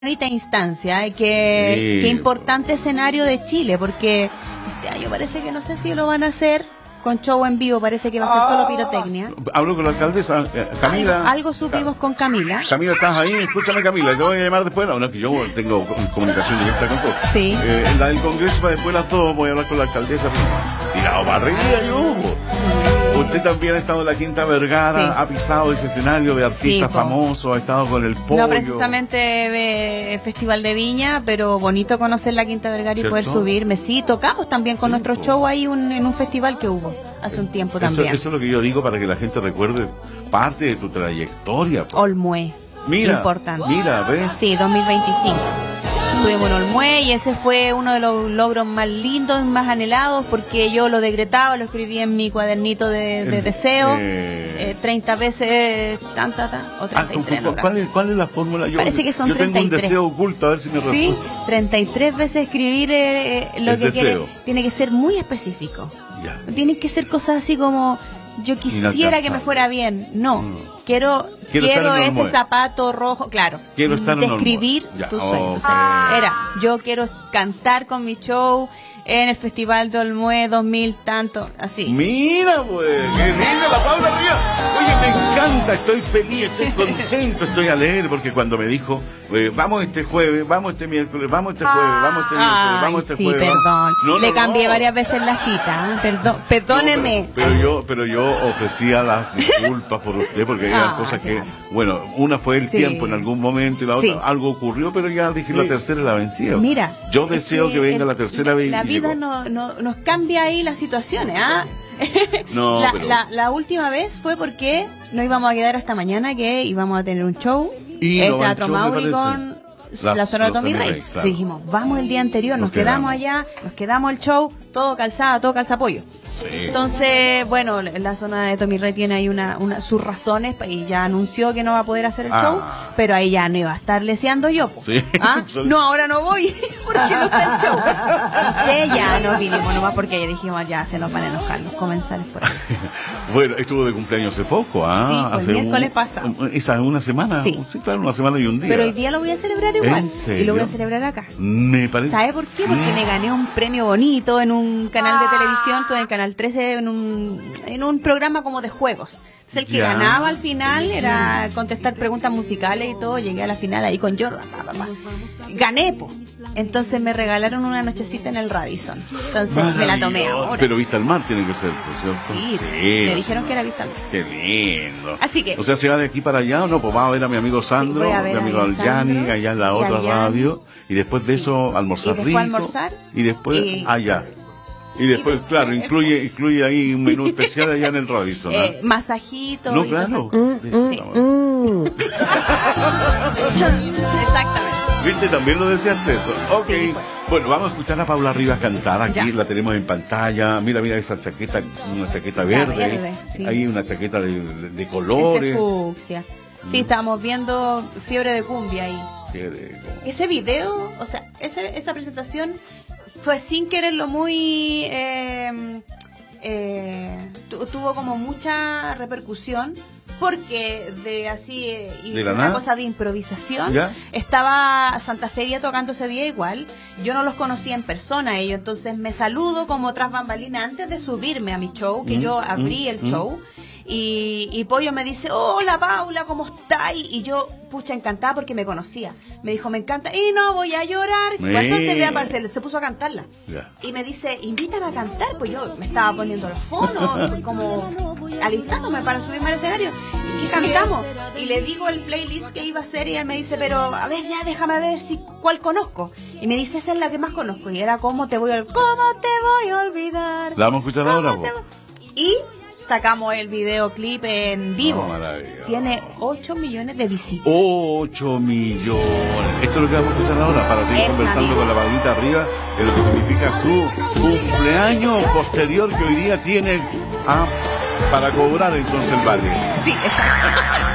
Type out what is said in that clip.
bonita instancia, qué importante escenario de Chile, porque este año parece que no sé si lo van a hacer con show en vivo, parece que va a ser solo pirotecnia. Hablo con la alcaldesa, Camila. Algo supimos con Camila. Camila, ¿estás ahí? Escúchame, Camila, te voy a llamar después. No, que yo tengo comunicación directa con todo. Sí. La del Congreso, para después las dos, voy a hablar con la alcaldesa. Tirado para arriba yo. Usted también ha estado en la Quinta Vergara, sí. Ha pisado ese escenario de artistas famosos, ha estado con el pollo. No precisamente Festival de Viña, pero bonito conocer la Quinta Vergara y poder subirme. Sí, tocamos también con nuestro show ahí en un festival que hubo hace un tiempo también. Eso es lo que yo digo para que la gente recuerde parte de tu trayectoria. Olmué. Mira, importante. Mira, ¿ves? Sí, 2025. Estuvimos en Olmué y ese fue uno de los logros más lindos, más anhelados, porque yo lo decretaba, lo escribí en mi cuadernito de deseo, 30 veces, o 33. ¿Cuál es la fórmula? Parece que son 33. Yo tengo un deseo oculto, a ver si me resulta. Sí, 33 veces escribir lo que quiere. Tiene que ser muy específico. Ya. Tienen que ser cosas así como, yo quisiera que me fuera bien. No, quiero ese zapato rojo, claro. Quiero estar describir tu sueño. Era, yo quiero cantar con mi show en el Festival de Olmué 2000 tanto, así. Mira, pues, qué linda la Paula arriba. Oye, me encanta, estoy feliz, estoy contento, estoy alegre, porque cuando me dijo, vamos este jueves, vamos este miércoles, vamos este jueves, vamos este miércoles, vamos este jueves. Perdón. Le cambié varias veces la cita, perdóneme. Pero yo ofrecía las disculpas por usted, porque hay cosas que, bueno, una fue el tiempo en algún momento y la otra, algo ocurrió, pero ya dije la tercera la vencía. Mira, yo deseo que venga la tercera vez. La vida nos cambia ahí las situaciones, ¿ah? No, la última vez fue porque nos íbamos a quedar hasta mañana, que íbamos a tener un show en Teatro Mauri con la zona de Tommy Rey. Claro. Dijimos, vamos el día anterior, nos quedamos allá, nos quedamos el show, todo calzapollo. Sí. Entonces, bueno, la zona de Tommy Rey tiene ahí sus razones y ya anunció que no va a poder hacer el show, pero ahí ya no iba a estar leseando yo. Sí. No, ahora no voy porque no está el show. Y ya nos vinimos nomás porque ya dijimos, ya se nos van a enojar los comensales por ahí. Bueno, estuvo de cumpleaños hace poco, Sí, pues el miércoles pasado. ¿Esa una semana? Sí, claro, una semana y un día. Pero hoy día lo voy a celebrar igual. ¿En serio? Y lo voy a celebrar acá. Me parece. ¿Sabe por qué? Porque me gané un premio bonito en un canal de televisión, todo en Canal 13, en un programa como de juegos. Entonces el que ganaba al final era contestar preguntas musicales y todo. Llegué a la final ahí con Jordan. Gané, po. Entonces me regalaron una nochecita en el Radisson. Entonces me la tomé ahora. Pero vista al mar tiene que ser, ¿cierto? Sí, me dijeron que era vista al mar. Qué lindo. Así que, o sea, ¿se va de aquí para allá o no? Pues vamos a ver a mi amigo Sandro, mi amigo Aljani, allá en la otra radio. Y después de eso almorzar rico. Y después allá. Y después, claro, incluye ahí un menú especial allá en el Radisson. Masajito. No, claro. Exactamente. ¿Viste? También lo deseaste eso. Ok. Sí, pues. Bueno, vamos a escuchar a Paula Rivas cantar aquí. La tenemos en pantalla. Mira esa chaqueta, una chaqueta verde. Sí. Hay una chaqueta de colores. Ese fucsia. Sí, estábamos viendo Fiebre de Cumbia ahí. Ese video, o sea, esa presentación fue sin quererlo muy... tuvo como mucha repercusión porque de una cosa de improvisación estaba Santa Feria tocando ese día igual. Yo no los conocía en persona ellos, entonces me saludo como tras bambalinas antes de subirme a mi show, que yo abrí el show. Y Pollo me dice, hola Paula, ¿cómo estás? Y yo, pucha, encantada porque me conocía. Me dijo, me encanta, y no voy a llorar. ¿Cuánto te voy a aparecer? Se puso a cantarla. Y me dice, invítame a cantar. Pues yo me estaba poniendo los fonos, como alistándome para subirme al escenario. Y cantamos. Y le digo el playlist que iba a hacer y él me dice, pero a ver, ya déjame ver cuál conozco. Y me dice, esa es la que más conozco. Y era ¿Cómo te voy a olvidar? La vamos a escuchar ahora. Y sacamos el videoclip en vivo. Maravilloso. Tiene 8 millones de visitas. 8 millones. Esto es lo que vamos a escuchar ahora para seguir conversando con la Paulita arriba de lo que significa su cumpleaños posterior que hoy día tiene para cobrar entonces el vale. Sí, exacto.